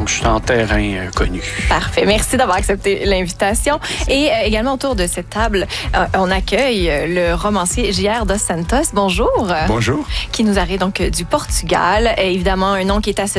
c'est en terrain connu. Parfait. Merci d'avoir accepté l'invitation. Et également autour de cette table, on accueille le romancier J.R. dos Santos. Bonjour. Bonjour. Qui nous arrive donc du Portugal. Évidemment, un nom qui est associé